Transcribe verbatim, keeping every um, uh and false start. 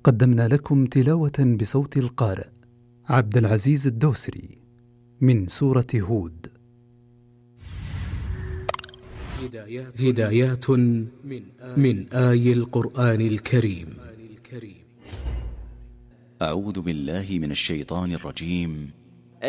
قدمنا لكم تلاوة بصوت القارئ عبد العزيز الدوسري من سورة هود. هدايات من آي القرآن الكريم. أعوذ بالله من الشيطان الرجيم.